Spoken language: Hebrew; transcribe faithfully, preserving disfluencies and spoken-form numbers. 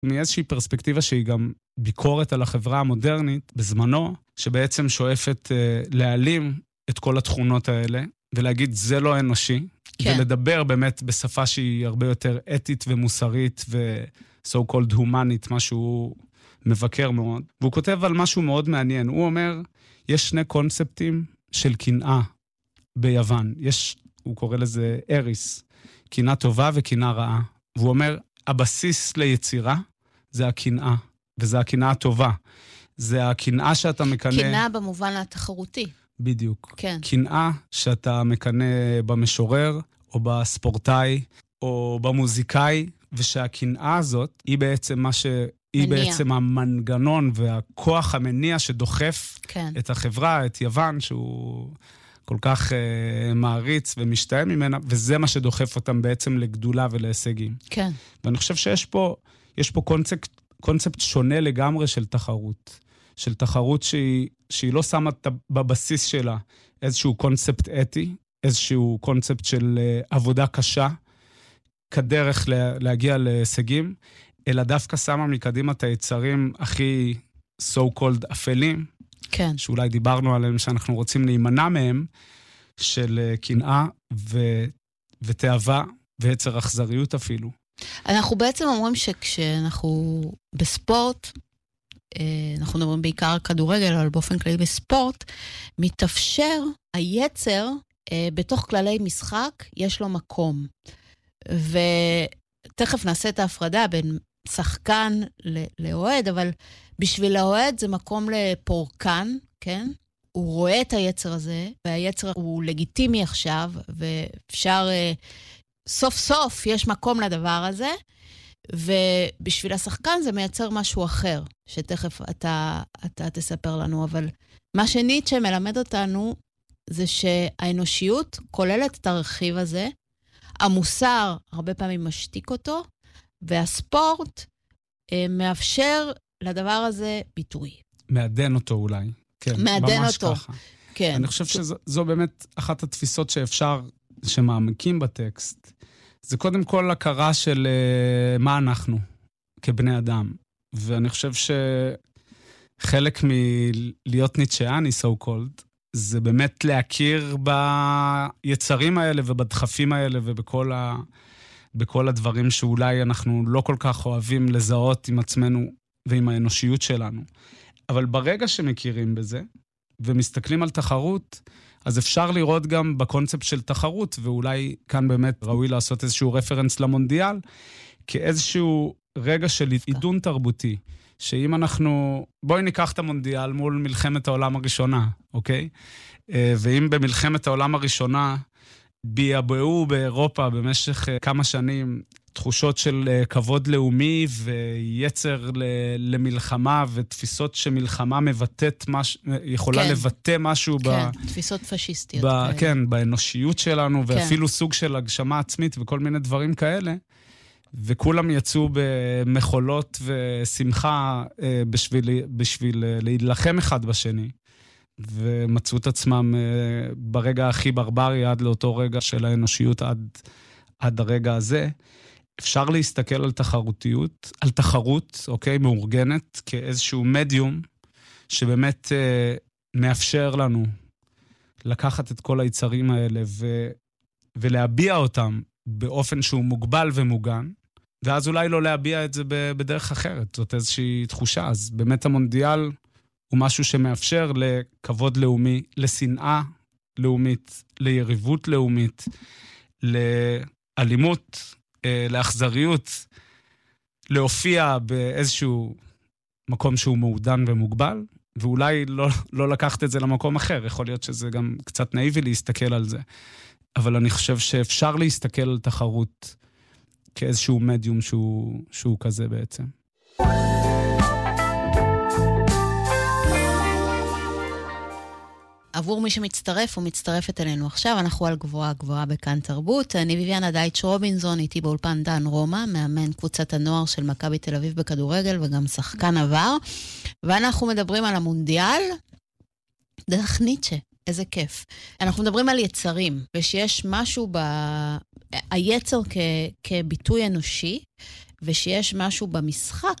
מאיזושהי פרספקטיבה שהיא גם ביקורת על החברה המודרנית בזמנו, שבעצם שואפת אה, להעלים את כל התכונות האלה, ולהגיד זה לא אנושי, כן. ולדבר באמת בשפה שהיא הרבה יותר אתית ומוסרית, ו-so called humanית, משהו מבקר מאוד. והוא כותב על משהו מאוד מעניין. הוא אומר, יש שני קונספטים של קנאה ביוון. יש, הוא קורא לזה אריס, קנאה טובה וקנאה רעה. והוא אומר, הבסיס ליצירה זה הקנאה, וזה הקנאה הטובה. זה הקנאה שאתה מקנה... קנאה במובן התחרותי. בדיוק. כן. קנאה שאתה מקנה במשורר, או בספורטאי, או במוזיקאי, ושהקנאה הזאת היא בעצם מה ש... היא מניע. בעצם המנגנון והכוח המניע שדוחף כן. את החברה, את יוון, שהוא כל כך uh, מעריץ ומשתהם ממנה, וזה מה שדוחף אותם בעצם לגדולה ולהישגים. כן. ואני חושב שיש פה, יש פה קונספט, קונספט שונה לגמרי של תחרות. של תחרות שהיא, שהיא לא שמה בבסיס שלה איזשהו קונספט אתי, איזשהו קונספט של uh, עבודה קשה, כדרך לה, להגיע להישגים, אלא דווקא שמה מקדימה את היצרים הכי so called אפלים, כן. שאולי דיברנו עליהם שאנחנו רוצים להימנע מהם, של קנאה ו... ותאווה ויצר אכזריות אפילו. אנחנו בעצם אומרים שכשאנחנו בספורט, אנחנו מדברים בעיקר כדורגל, אבל באופן כללי בספורט, מתאפשר היצר בתוך כללי משחק, יש לו מקום. ותכף נעשה את ההפרדה בין שחקן לאוהד, אבל בשביל האוהד זה מקום לפורקן, כן? הוא רואה את היצר הזה, והיצר הוא לגיטימי עכשיו, ואפשר, סוף סוף יש מקום לדבר הזה, ובשביל השחקן זה מייצר משהו אחר, שתכף אתה, אתה תספר לנו, אבל מה שניטשה מלמד אותנו, זה שהאנושיות כוללת את הרכיב הזה, המוסר הרבה פעמים משתיק אותו, והספורט אה, מאפשר לדבר הזה ביטוי. מעדן אותו אולי. כן, מעדן אותו. ככה. כן. אני חושב שזו באמת אחת התפיסות שאפשר, שמעמקים בטקסט. זה קודם כל הכרה של uh, מה אנחנו כבני אדם. ואני חושב שחלק מלהיות ניטשיאני, so called, זה באמת להכיר ביצרים האלה ובדחפים האלה ובכל ה... בכל הדברים שאולי אנחנו לא כל כך אוהבים לזהות עם עצמנו ועם האנושיות שלנו. אבל ברגע שמכירים בזה, ומסתכלים על תחרות, אז אפשר לראות גם בקונספט של תחרות, ואולי כאן באמת ראוי לעשות איזשהו רפרנס למונדיאל, כאיזשהו רגע של עידון תרבותי, שאם אנחנו, בואי ניקח את המונדיאל מול מלחמת העולם הראשונה, אוקיי? ואם במלחמת העולם הראשונה, ביאבעו באירופה במשך כמה שנים תחושות של כבוד לאומי ויצר למלחמה ותפיסות שמלחמה מבטאת מש... יכולה כן. לבטא משהו כן, ב... תפיסות פשיסטיות. ב... כן, באנושיות שלנו כן. ואפילו סוג של הגשמה עצמית וכל מיני דברים כאלה. וכולם יצאו במחולות ושמחה בשביל, בשביל להילחם אחד בשני. ומצאו את עצמם ברגע הכי ברברי עד לאותו רגע של האנושיות עד, עד הרגע הזה. אפשר להסתכל על תחרותיות, על תחרות, אוקיי, מאורגנת, כאיזשהו מדיום שבאמת אה, מאפשר לנו לקחת את כל היצרים האלה ו, ולהביע אותם באופן שהוא מוגבל ומוגן, ואז אולי לא להביע את זה בדרך אחרת. זאת איזושהי תחושה. אז באמת המונדיאל הוא משהו שמאפשר לכבוד לאומי, לשנאה לאומית, ליריבות לאומית, לאלימות, לאכזריות, להופיע באיזשהו מקום שהוא מעודן ומוגבל, ואולי לא, לא לקחת את זה למקום אחר. יכול להיות שזה גם קצת נאיבי להסתכל על זה. אבל אני חושב שאפשר להסתכל על תחרות כאיזשהו מדיום שהוא, שהוא כזה בעצם. עבור מי שמצטרף או מצטרפת אלינו עכשיו, אנחנו על גבוהה גבוהה בכאן תרבות. אני ביביאנה דייטש רובינזון, איתי באולפן דן רומא, מאמן קבוצת הנוער של מכבי תל אביב בכדורגל וגם שחקן עבר. ואנחנו מדברים על המונדיאל דרך ניטשה. איזה כיף. אנחנו מדברים על יצרים, ושיש משהו ב... היצר כ... כביטוי אנושי, ושיש משהו במשחק